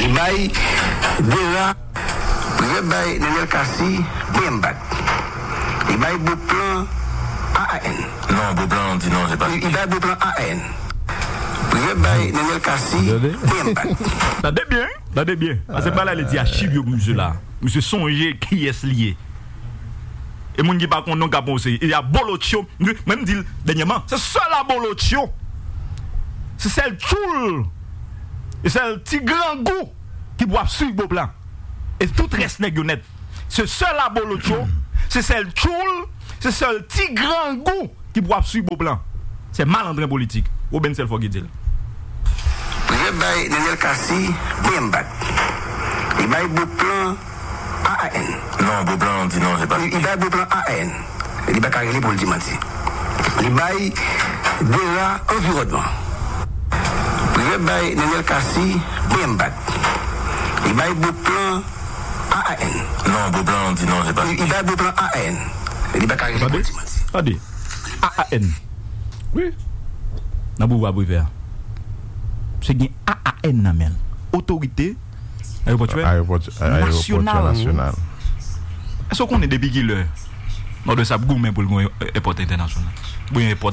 Il bail déjà président Nenel Kassi Bembat. Il bail beau plan AAN. Non, beau plan, on dit non, j'ai pas. Il bail beau plan AAN. Président Nenel Kassi Bembat. Attendez bien. Parce que pas là, il dit à Chibio, monsieur là. Monsieur Songé qui est lié. Et mon qui pas qu'on non caponsé. Il y a Bolotio, même dit dernièrement, c'est seul la Bolotio. C'est celle Tchoul. Et c'est le petit grand goût qui boit sur le plan. Et tout reste net. C'est seul la Bolotio, c'est celle Tchoul, c'est seul petit grand goût qui boit sur le plan. C'est malandrin politique. Ou ben c'est faut qu'il dit. Président Nenel Kassi Bembat. Il bail beau plan AAN. Non, beau plan, on dit non, j'ai pas. Il bail beau plan AAN. Il bail carré pour le dimanche. Il bail déjà environnement. Président Nenel Kassi Bembat. Il bail beau plan AAN. Non, beau plan, on dit non, j'ai pas. Il bail beau plan AAN. Il bail carré pour le dimanche. Attendez. AAN. Oui. N'a pas privé. C'est une AAN namel. Autorité aéroport national. Est-ce qu'on est depuis qu'il est dans de sa gourmet pour le aéroport international? Ou un aéroport.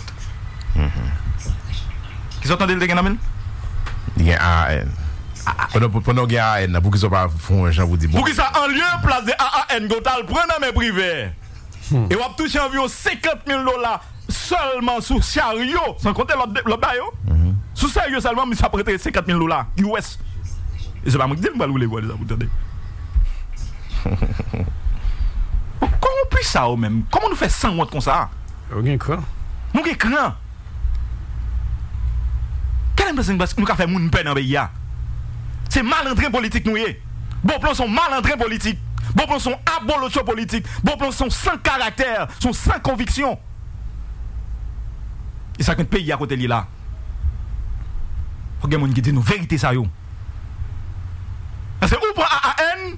Qui sont entendus le namel? Il y a AAN. Pendant qu'il y a AAN, pour qu'ils ne soient pas font un genre vous dire. Pour qu'ils soient en lieu place de AAN, Gotal prendre mes privés. Et on va toucher environ $50,000 seulement sous chariot, sans compter le bail. Sous chariot seulement, mais ça prête $50,000 US. Et c'est pas moi qui dis que vous voulez voir ça, vous entendez? Comment on peut ça ou même? Comment nous fait 100 mois comme ça? Nous avons cran. Nous avons cran. Quelle impression que nous avons fait moun peine dans le pays? C'est malandrin politique nous y. Bon plans sont malandrin politique. Bon plans sont abolotio politique. Bon plans sont sans caractère, sont sans conviction. Et ça qu'un pays à côté de là. Faut que moun qui dit nous vérité ça yo. Parce que ou pour AAN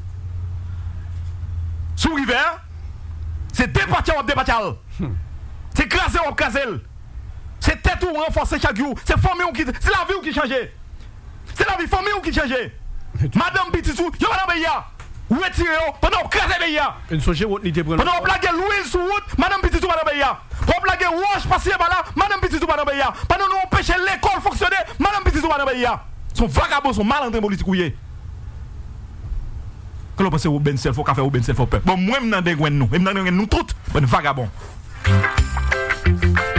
sous river, c'est départial ou départial. C'est crasé ou crasé. C'est tête ou renforcer chaque jour. C'est famille ou qui c'est la vie ou qui change. C'est la vie famille ou qui change. Madame Pititsou, yo madame Beya. Ou retirez pendant crasé Beya. Une soje route n'était prendre. Pendant blaguer l'huile sur route, madame Pititsou madame Beya. Pour blaguer wash passer par là, madame Pititsou madame Beya. Pendant nous empêcher l'école fonctionner, madame Pititsou madame Beya. Son vagabond, son malandrin politique ou yé. Quand on pense au Ben Selfo, café au Ben Selfo peuple. Bon, moi, je suis dans des nous. Je suis dans nous toutes. Bon, vagabond.